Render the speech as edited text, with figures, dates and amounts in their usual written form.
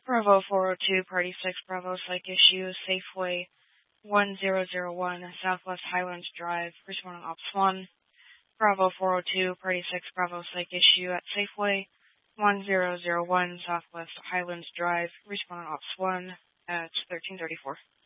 Bravo 402, Party 6, Bravo Psych Issue, Safeway 1001, Southwest Highlands Drive, responding Ops 1. Bravo 402, Party 6, Bravo Psych Issue at Safeway 1001, Southwest Highlands Drive, responding Ops 1 at 1334.